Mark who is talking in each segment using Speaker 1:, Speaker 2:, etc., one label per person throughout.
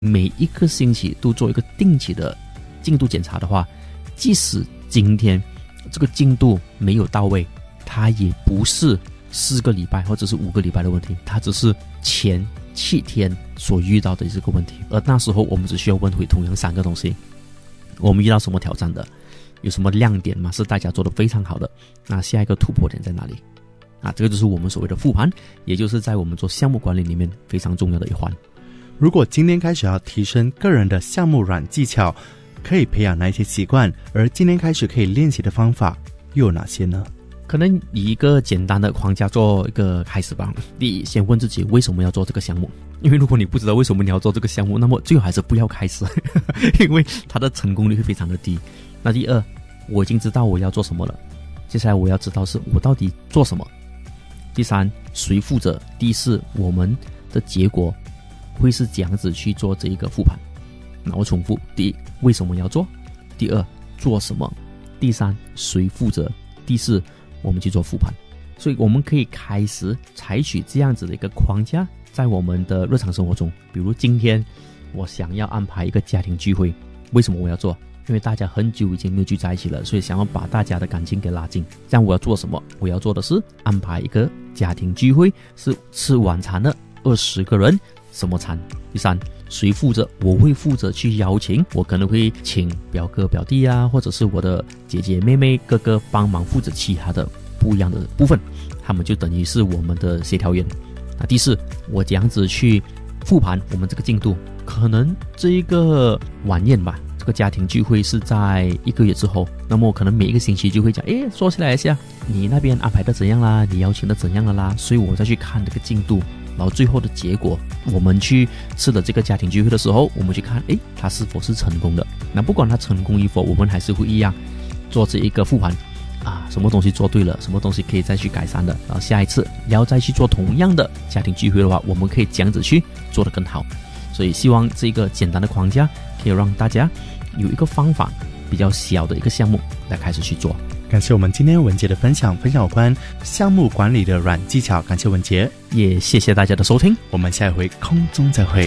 Speaker 1: 每一个星期都做一个定期的进度检查的话，即使今天这个进度没有到位，它也不是4个礼拜或者是5个礼拜的问题，它只是前7天所遇到的这个问题。而那时候我们只需要问回同样3个东西：我们遇到什么挑战的，有什么亮点嘛，是大家做得非常好的，那下一个突破点在哪里啊？这个就是我们所谓的复盘，也就是在我们做项目管理里面非常重要的一环。
Speaker 2: 如果今天开始要提升个人的项目软技巧，可以培养哪一些习惯？而今天开始可以练习的方法又有哪些呢？
Speaker 1: 可能以一个简单的框架做一个开始吧。第一，先问自己为什么要做这个项目，因为如果你不知道为什么你要做这个项目，那么最好还是不要开始因为它的成功率会非常的低。那第二，我已经知道我要做什么了，接下来我要知道是我到底做什么。第三，谁负责？第四，我们的结果会是这样子去做这一个复盘。那我重复：第一，为什么要做；第二，做什么；第三，谁负责；第四，我们去做复盘。所以我们可以开始采取这样子的一个框架，在我们的日常生活中。比如今天我想要安排一个家庭聚会，为什么我要做？因为大家很久已经没有聚在一起了，所以想要把大家的感情给拉近。这样我要做什么？我要做的是安排一个家庭聚会，是吃晚餐的20个人，什么餐？第三，谁负责？我会负责去邀请，我可能会请表哥表弟啊，或者是我的姐姐妹妹哥哥帮忙负责其他的不一样的部分，他们就等于是我们的协调员。那第四，我这样子去复盘我们这个进度，可能这一个晚宴吧，这个家庭聚会是在1个月之后，那么我可能每一个星期就会讲，说起来一下，你那边安排的怎样啦，你邀请的怎样了啦，所以我再去看这个进度，然后最后的结果，我们去吃的这个家庭聚会的时候，我们去看，它是否是成功的。那不管它成功与否，我们还是会一样做这一个复盘啊，什么东西做对了，什么东西可以再去改善的，然后下一次要再去做同样的家庭聚会的话，我们可以这样子去做得更好。所以希望这个简单的框架可以让大家有一个方法，比较小的一个项目来开始去做。
Speaker 2: 感谢我们今天文杰的分享有关项目管理的软技巧，感谢文杰，
Speaker 1: 也谢谢大家的收听，
Speaker 2: 我们下一回空中再会。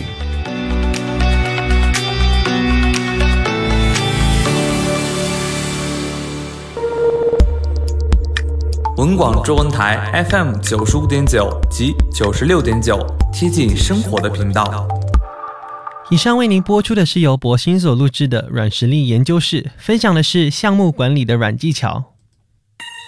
Speaker 3: 文广中文台 FM 95.9及96.9，贴近生活的频道。
Speaker 4: 以上为您播出的是由博兴所录制的软实力研究室，分享的是项目管理的软技巧。